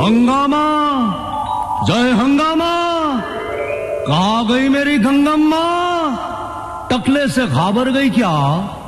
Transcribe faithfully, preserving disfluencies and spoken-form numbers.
हंगामा, जय हंगामा, कहाँ गई मेरी गंगम्मा? टकले से घाबर गई क्या?